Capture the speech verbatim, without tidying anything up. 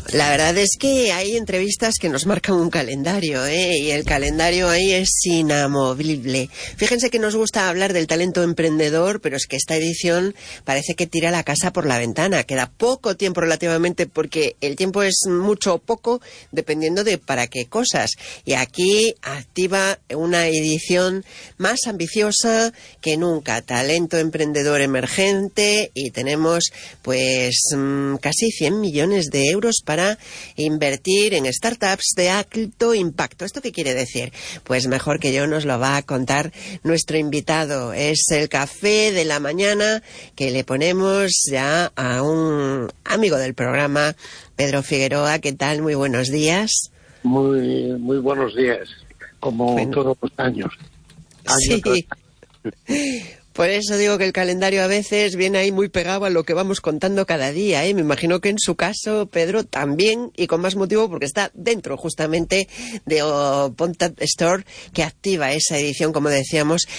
La verdad es que hay entrevistas que nos marcan un calendario, ¿eh? Y el calendario ahí es inamovible. Fíjense que nos gusta hablar del talento emprendedor, pero es que esta edición parece que tira la casa por la ventana. Queda poco tiempo relativamente, porque el tiempo es mucho o poco, dependiendo de para qué cosas. Y aquí activa una edición más ambiciosa que nunca. Talento emprendedor emergente, y tenemos pues casi cien millones de euros para invertir en startups de alto impacto. ¿Esto qué quiere decir? Pues mejor que yo nos lo va a contar nuestro invitado. Es el café de la mañana que le ponemos ya a un amigo del programa, Pedro Figueroa. ¿Qué tal? Muy buenos días. Muy muy buenos días, como bueno, todos los años. año sí. Por eso digo que el calendario a veces viene ahí muy pegado a lo que vamos contando cada día, ¿eh? Me imagino que en su caso, Pedro, también, y con más motivo porque está dentro justamente de oh, Ponta Store, que activa esa edición, como decíamos,